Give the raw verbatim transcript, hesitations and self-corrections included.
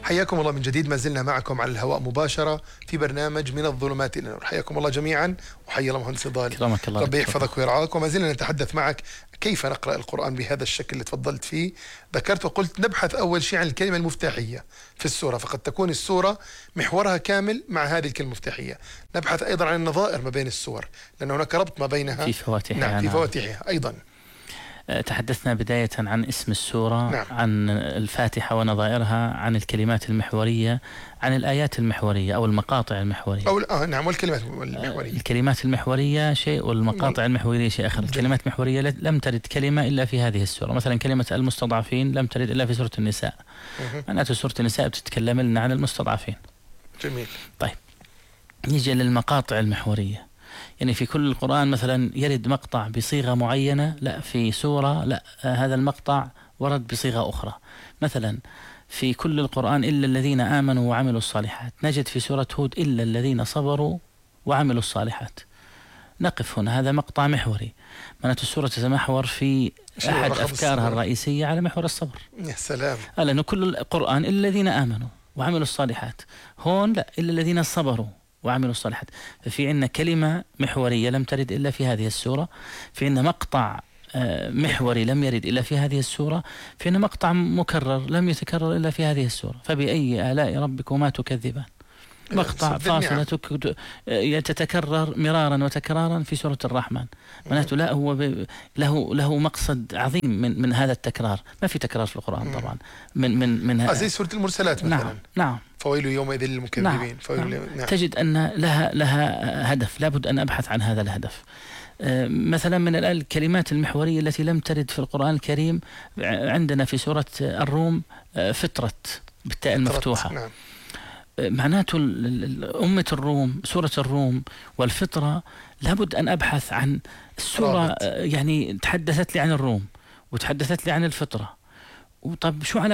حياكم الله من جديد، ما زلنا معكم على الهواء مباشرة في برنامج من الظلمات إلى النور. حياكم الله جميعا وحيا الله مهندس ضال، كرمك الله، ربي يحفظك ويرعاك. وما زلنا نتحدث معك كيف نقرأ القرآن بهذا الشكل اللي تفضلت فيه. ذكرت وقلت نبحث أول شيء عن الكلمة المفتاحية في السورة، فقد تكون السورة محورها كامل مع هذه الكلمة المفتاحية. نبحث أيضا عن النظائر ما بين السور، لأن هناك ربط ما بينها في فواتحها. نعم في فواتحها أيضا. تحدثنا بداية عن اسم السورة، نعم. عن الفاتحة ونظائرها، عن الكلمات المحورية، عن الآيات المحورية أو المقاطع المحورية. أو آه نعم والكلمات المحورية. الكلمات المحورية شيء والمقاطع المحورية شيء آخر. الكلمات المحورية لم ترد كلمة إلا في هذه السورة. مثلا كلمة المستضعفين لم ترد إلا في سورة النساء. معناته سورة النساء بتتكلم لنا عن المستضعفين. جميل. طيب نيجي للمقاطع المحورية. يعني في كل القرآن مثلا يرد مقطع بصيغة معينة، لا في سورة لا هذا المقطع ورد بصيغة أخرى. مثلا في كل القرآن إلا الذين آمنوا وعملوا الصالحات، نجد في سورة هود إلا الذين صبروا وعملوا الصالحات. نقف هنا، هذا مقطع محوري. معناته السورة تتمحور في أحد أفكارها الرئيسية على محور الصبر. يا سلام. لأنه كل القرآن إلا الذين آمنوا وعملوا الصالحات، هون لا إلا الذين صبروا وعملوا الصالحات. ففي عندنا كلمة محورية لم ترد إلا في هذه السورة، في عندنا مقطع محوري لم يرد إلا في هذه السورة، في عندنا مقطع مكرر لم يتكرر إلا في هذه السورة. فبأي آلاء ربكما تكذبان؟ مقطع فاصلة تتكرر مرارا وتكرارا في سورة الرحمن. معناته لا هو له له مقصد عظيم من من هذا التكرار. ما في تكرار في القرآن طبعا من من من زي سورة المرسلات مثلا. نعم نعم. فويل يومئذ للمكذبين. نعم. نعم. نعم. تجد أن لها لها هدف، لابد أن أبحث عن هذا الهدف. مثلا من الكلمات المحورية التي لم ترد في القرآن الكريم عندنا في سورة الروم فطرة بالتاء المفتوحة. نعم. معناته أمة الروم، سورة الروم والفطرة، لابد أن أبحث عن السورة رابط. يعني تحدثت لي عن الروم وتحدثت لي عن الفطرة. وطب شو